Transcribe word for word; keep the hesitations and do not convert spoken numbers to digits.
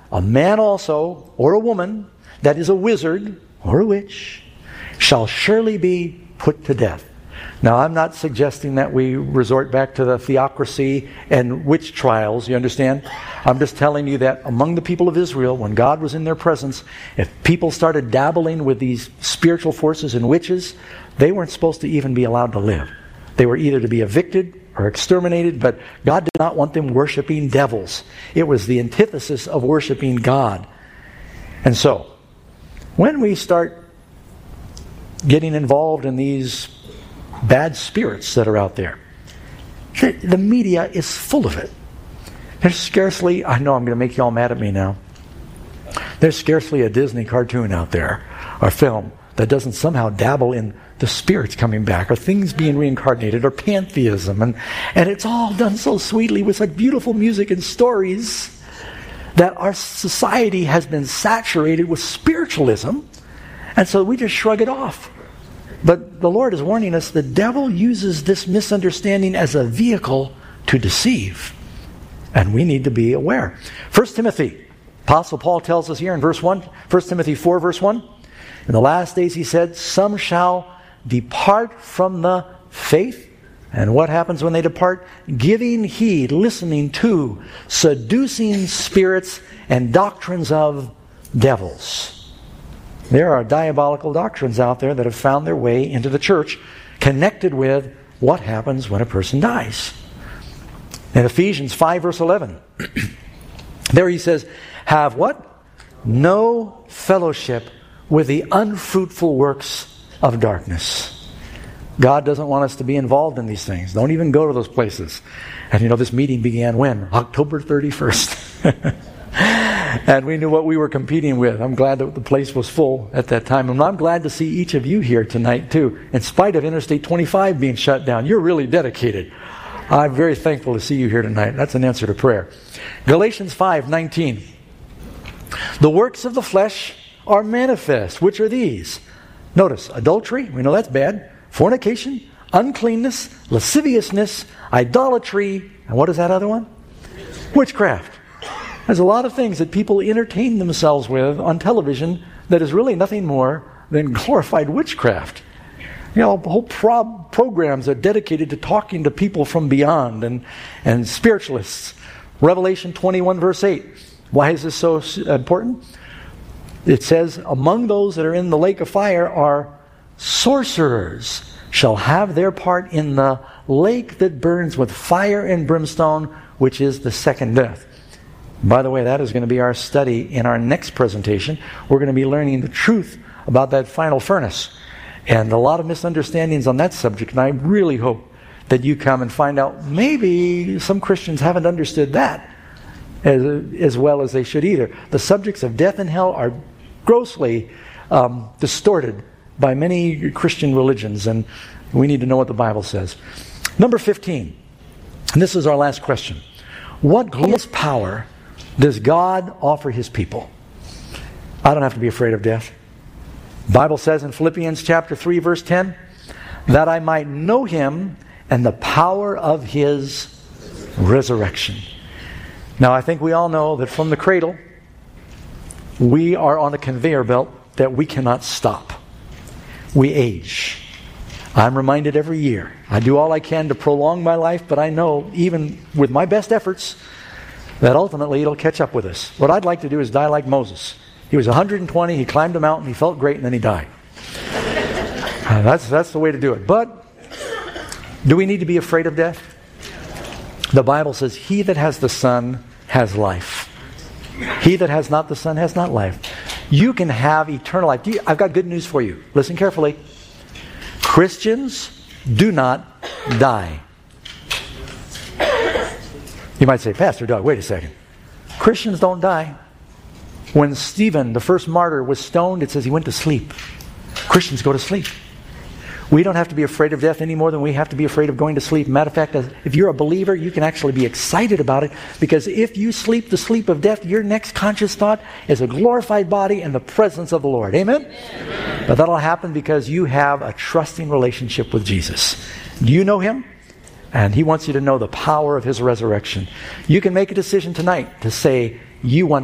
a man also, or a woman, that is a wizard or a witch, shall surely be put to death. Now, I'm not suggesting that we resort back to the theocracy and witch trials, you understand? I'm just telling you that among the people of Israel, when God was in their presence, if people started dabbling with these spiritual forces and witches, they weren't supposed to even be allowed to live. They were either to be evicted or exterminated, but God did not want them worshiping devils. It was the antithesis of worshiping God. And so, when we start getting involved in these bad spirits that are out there, the, the media is full of it. There's scarcely, I know I'm going to make you all mad at me now, there's scarcely a Disney cartoon out there, or film, that doesn't somehow dabble in the spirits coming back, or things being reincarnated, or pantheism. And, and it's all done so sweetly with such beautiful music and stories that our society has been saturated with spiritualism. And so we just shrug it off. But the Lord is warning us, the devil uses this misunderstanding as a vehicle to deceive. And we need to be aware. First Timothy, Apostle Paul tells us here in verse one, First Timothy four, verse one, in the last days he said, some shall depart from the faith. And what happens when they depart? Giving heed, listening to seducing spirits and doctrines of devils. There are diabolical doctrines out there that have found their way into the church, connected with what happens when a person dies. In Ephesians five, verse eleven, there he says, have what? No fellowship with the unfruitful works of darkness. God doesn't want us to be involved in these things. Don't even go to those places. And you know, this meeting began when? October thirty-first. And we knew what we were competing with. I'm glad that the place was full at that time. And I'm glad to see each of you here tonight too. In spite of Interstate twenty-five being shut down, you're really dedicated. I'm very thankful to see you here tonight. That's an answer to prayer. Galatians five nineteen. The works of the flesh are manifest. Which are these? Notice, adultery, we know that's bad. Fornication, uncleanness, lasciviousness, idolatry, and what is that other one? Witchcraft. There's a lot of things that people entertain themselves with on television that is really nothing more than glorified witchcraft. You know, whole pro- programs are dedicated to talking to people from beyond and, and spiritualists. Revelation twenty-one, verse eight. Why is this so important? It says, among those that are in the lake of fire are sorcerers, shall have their part in the lake that burns with fire and brimstone, which is the second death. By the way, that is going to be our study in our next presentation. We're going to be learning the truth about that final furnace. And a lot of misunderstandings on that subject, and I really hope that you come and find out maybe some Christians haven't understood that as, as well as they should either. The subjects of death and hell are grossly um, distorted by many Christian religions, and we need to know what the Bible says. Number fifteen, and this is our last question. What glorious power does God offer His people? I don't have to be afraid of death. The Bible says in Philippians chapter three, verse ten, that I might know Him and the power of His resurrection. Now, I think we all know that from the cradle, we are on a conveyor belt that we cannot stop. We age. I'm reminded every year. I do all I can to prolong my life, but I know, even with my best efforts, that ultimately it'll catch up with us. What I'd like to do is die like Moses. He was one hundred twenty, he climbed a mountain, he felt great, and then he died. uh, that's, that's the way to do it. But, do we need to be afraid of death? The Bible says, he that has the Son has life. He that has not the Son has not life. You can have eternal life. Do you, I've got good news for you. Listen carefully. Christians do not die. You might say, Pastor Doug, wait a second. Christians don't die. When Stephen, the first martyr, was stoned, it says he went to sleep. Christians go to sleep. We don't have to be afraid of death any more than we have to be afraid of going to sleep. Matter of fact, if you're a believer, you can actually be excited about it, because if you sleep the sleep of death, your next conscious thought is a glorified body and the presence of the Lord. Amen? Amen. But that'll happen because you have a trusting relationship with Jesus. Do you know Him? And He wants you to know the power of His resurrection. You can make a decision tonight to say you want